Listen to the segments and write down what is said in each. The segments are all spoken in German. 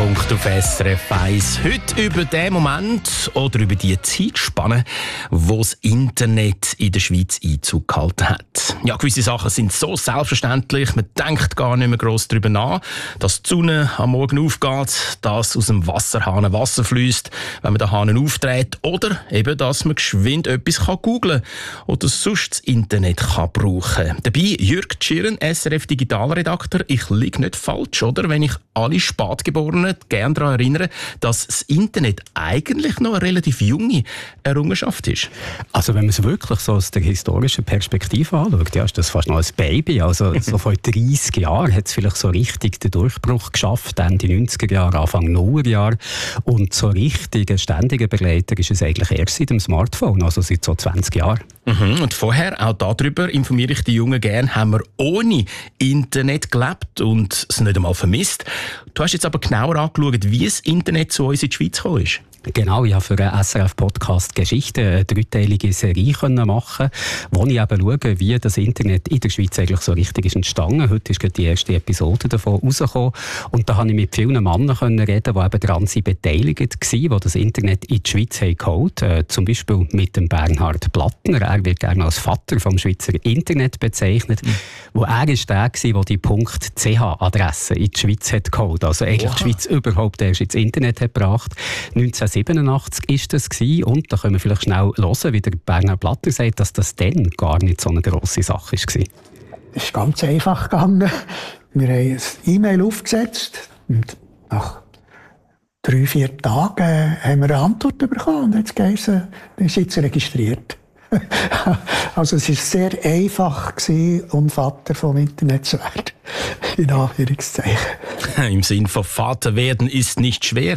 Treffpunkt auf SRF 1. Heute über den Moment oder über die Zeitspanne, wo das Internet in der Schweiz Einzug gehalten hat. Ja, gewisse Sachen sind so selbstverständlich, man denkt gar nicht mehr gross darüber nach, dass die Sonne am Morgen aufgeht, dass aus dem Wasserhahn Wasser fließt, wenn man den Hahn aufdreht, oder eben, dass man geschwind etwas googeln kann oder sonst das Internet kann brauchen. Dabei Jürg Tschirren, SRF Digitalredakteur. Ich liege nicht falsch, oder? Wenn ich alle Spätgeborenen gerne daran erinnere, dass das Internet eigentlich noch eine relativ junge Errungenschaft ist. Also wenn man es wirklich so aus der historischen Perspektive anschaut, ja, ist das fast noch ein Baby. Also so vor 30 Jahren hat es vielleicht so richtig den Durchbruch geschafft, Ende 90er Jahre, Anfang 0er Jahre. Und so richtig ein ständiger Begleiter ist es eigentlich erst seit dem Smartphone, also seit so 20 Jahren. Und vorher, auch darüber informiere ich die Jungen gerne, haben wir ohne Internet gelebt und es nicht einmal vermisst. Du hast jetzt aber genauer angeschaut, wie das Internet zu uns in die Schweiz gekommen ist. Genau, ich habe für einen SRF-Podcast Geschichte eine dreiteilige Serie machen, wo ich eben schaue, wie das Internet in der Schweiz eigentlich so richtig ist entstanden. Heute ist gerade die erste Episode davon rausgekommen. Und da konnte ich mit vielen Männern reden, die eben daran beteiligt waren, die das Internet in die Schweiz geholt haben. Zum Beispiel mit dem Bernhard Plattner. Er wird gerne als Vater vom Schweizer Internet bezeichnet. Wo er ist der war, der die .ch-Adresse in die Schweiz hat geholt. Also eigentlich die Schweiz überhaupt erst ins Internet hat gebracht. 1987 ist das gewesen. Und da können wir vielleicht schnell hören, wie der Bernhard Plattner sagt, dass das dann gar nicht so eine grosse Sache war. Es ist ganz einfach gegangen. Wir haben ein E-Mail aufgesetzt und nach 3-4 Tagen haben wir eine Antwort bekommen und jetzt geheißen, der ist jetzt registriert. Also es war sehr einfach, um Vater vom Internet zu werden. In Anführungszeichen. Im Sinn von Vater werden ist nicht schwer.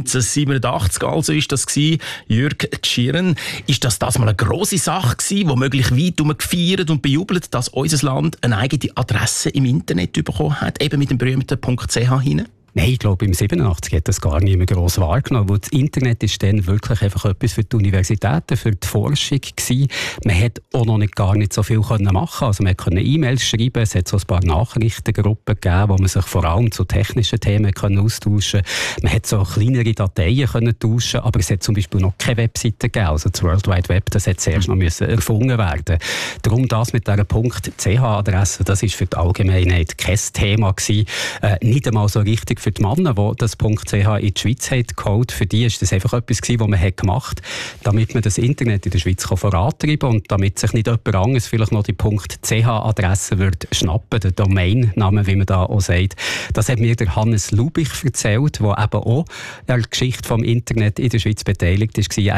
1987 also ist das gewesen. Jürg Tschirren. Ist das mal eine grosse Sache gewesen, wo möglich weit gefeiert und bejubelt, dass unser Land eine eigene Adresse im Internet bekommen hat, eben mit dem berühmten .ch hinein? Nein, ich glaube, im 87 hat das gar nicht mehr gross wahrgenommen, weil das Internet ist dann wirklich einfach etwas für die Universitäten, für die Forschung gewesen. Man hat auch noch gar nicht so viel machen können. Also man konnte E-Mails schreiben, es hat so ein paar Nachrichtengruppen gegeben, wo man sich vor allem zu technischen Themen austauschen konnte. Man hat so kleinere Dateien können tauschen, aber es hat zum Beispiel noch keine Webseite gegeben. Also das World Wide Web, das hat zuerst noch erfunden werden. Darum das mit dieser .ch-Adresse, das ist für die Allgemeinheit kein Thema gewesen. Nicht einmal so richtig für die Männer, die das .ch in die Schweiz geholt, für die ist das einfach etwas gewesen, was man gemacht hat, damit man das Internet in der Schweiz vorantreiben kann und damit sich nicht jemand anderes vielleicht noch die .ch-Adresse wird schnappen, den Domainname, wie man da auch sagt. Das hat mir der Hannes Lubich erzählt, der eben auch an der Geschichte vom Internet in der Schweiz beteiligt war. Er war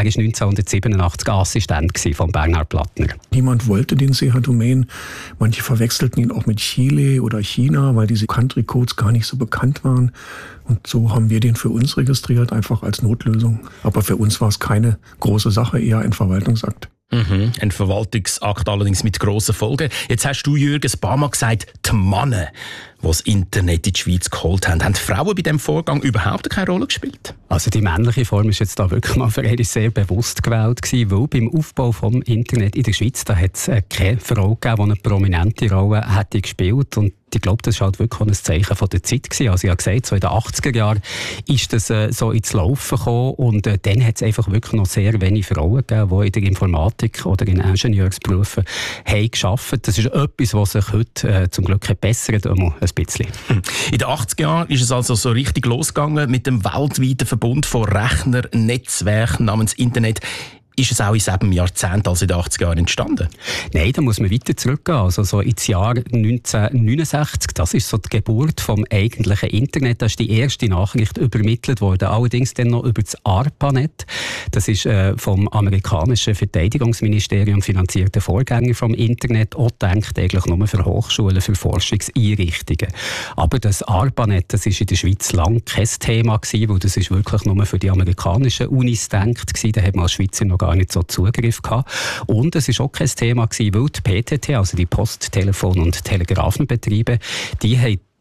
1987 Assistent von Bernhard Plattner. Niemand wollte den CH-Domain. Manche verwechselten ihn auch mit Chile oder China, weil diese Country-Codes gar nicht so bekannt waren. Und so haben wir den für uns registriert, einfach als Notlösung. Aber für uns war es keine große Sache, eher ein Verwaltungsakt. Ein Verwaltungsakt allerdings mit grossen Folgen. Jetzt hast du, Jürgen, ein paar Mal gesagt, die Männer, die das Internet in die Schweiz geholt haben. Haben die Frauen bei diesem Vorgang überhaupt keine Rolle gespielt? Also die männliche Form ist jetzt da wirklich mal für eine sehr bewusst gewählt gewesen, weil beim Aufbau vom Internet in der Schweiz, da hat es keine Frau gegeben, die eine prominente Rolle hätte gespielt. Und ich glaube, das war halt wirklich ein Zeichen von der Zeit gewesen. Also ich habe gesagt, so in den 80er Jahren ist das so ins Laufen gekommen und dann hat es einfach wirklich noch sehr wenige Frauen gegeben, die in der Informatik oder in Ingenieursberufen haben gearbeitet. Das ist etwas, was sich heute zum Glück bessert, ein bisschen. In den 80er Jahren ist es also so richtig losgegangen mit dem weltweiten Verbund von Rechnernetzwerken namens Internet. Ist es auch in diesem Jahrzehnt, also in den 80er Jahren, entstanden? Nein, da muss man weiter zurückgehen. Also so ins Jahr 1969, das ist so die Geburt vom eigentlichen Internet. Da ist die erste Nachricht übermittelt worden. Allerdings dann noch über das ARPANET. Das ist vom amerikanischen Verteidigungsministerium finanzierte Vorgänger vom Internet. Auch gedacht eigentlich nur für Hochschulen, für Forschungseinrichtungen. Aber das ARPANET, das ist in der Schweiz lang kein Thema gewesen, weil das ist wirklich nur für die amerikanischen Unis gedacht gewesen. Da hat man als Schweizer noch gar nicht so Zugriff gehabt. Und es war auch kein Thema gewesen, weil die PTT, also die Post-, Telefon- und Telegrafenbetriebe, die haben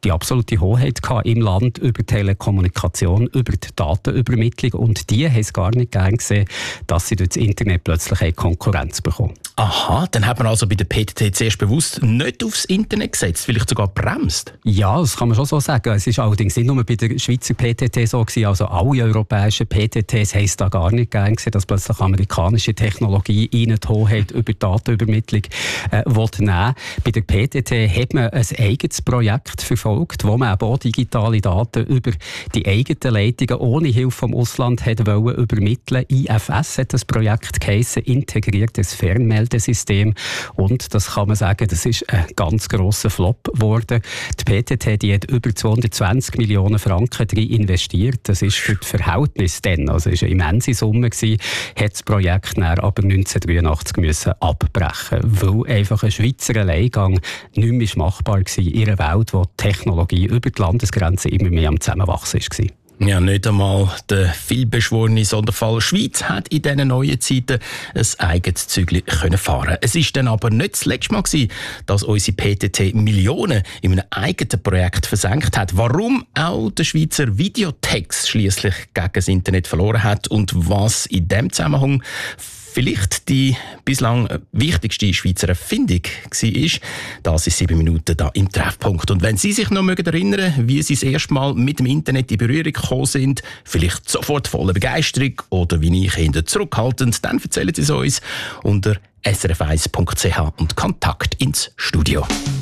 die absolute Hoheit gehabt im Land über Telekommunikation, über die Datenübermittlung und die haben es gar nicht gern gesehen, dass sie durch das Internet plötzlich eine Konkurrenz bekommen. Aha, dann hat man also bei der PTT zuerst bewusst nicht aufs Internet gesetzt, vielleicht sogar bremst. Ja, das kann man schon so sagen. Es ist allerdings nicht nur bei der Schweizer PTT so gewesen, also alle europäischen PTTs haben es da gar nicht gern gesehen, dass plötzlich amerikanische Technologie ihnen die Hoheit über Datenübermittlung nehmen. Bei der PTT hat man ein eigenes Projekt verfolgt, wo man eben auch digitale Daten über die eigenen Leitungen ohne Hilfe vom Ausland wollte übermitteln. IFS hat das Projekt geheissen, integriertes Fernmeldesystem. Und das kann man sagen, das ist ein ganz grosser Flop geworden. Die PTT die hat über 220 Millionen Franken drin investiert. Das ist für das Verhältnis dann, also ist eine immense Summe gewesen, hat das Projekt dann aber 1983 müssen abbrechen, weil einfach ein Schweizer Alleingang nicht mehr machbar war in einer Welt, wo die Technologie über die Landesgrenzen immer mehr am Zusammenwachsen war. Ja, nicht einmal der vielbeschworene Sonderfall Schweiz hat in diesen neuen Zeiten ein eigenes Zügli fahren. Es war dann aber nicht das letzte Mal gewesen, dass unsere PTT Millionen in einem eigenen Projekt versenkt hat. Warum auch der Schweizer Videotex schliesslich gegen das Internet verloren hat und was in diesem Zusammenhang vielleicht die bislang wichtigste Schweizer Erfindung war, das ist 7 Minuten da im Treffpunkt. Und wenn Sie sich noch erinnern mögen, wie Sie das erste Mal mit dem Internet in Berührung gekommen sind, vielleicht sofort voller Begeisterung oder wie ich eher zurückhaltend, dann erzählen Sie es uns unter srf1.ch und Kontakt ins Studio.